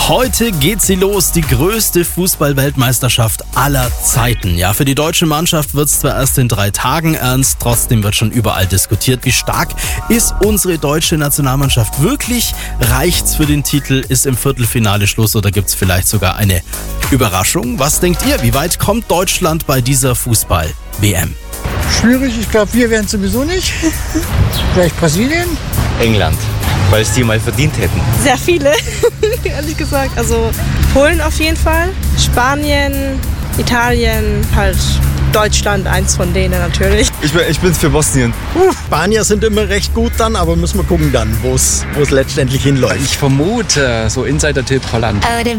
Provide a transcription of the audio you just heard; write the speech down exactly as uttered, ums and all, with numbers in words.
Heute geht sie los, die größte Fußball-Weltmeisterschaft aller Zeiten. Ja, für die deutsche Mannschaft wird es zwar erst in drei Tagen ernst, trotzdem wird schon überall diskutiert, wie stark ist unsere deutsche Nationalmannschaft wirklich? Reicht's für den Titel? Ist im Viertelfinale Schluss oder gibt's vielleicht sogar eine Überraschung? Was denkt ihr? Wie weit kommt Deutschland bei dieser Fußball-W M? Schwierig, ich glaube, wir werden sowieso nicht. Vielleicht Brasilien? England, weil es die mal verdient hätten. Sehr viele, ehrlich gesagt. Also Polen auf jeden Fall, Spanien, Italien, halt Deutschland, eins von denen natürlich. Ich bin ich bin's für Bosnien. Uh, Spanier sind immer recht gut dann, aber müssen wir gucken dann, wo es letztendlich hinläuft. Ich vermute, so Insider-Tipp Holland.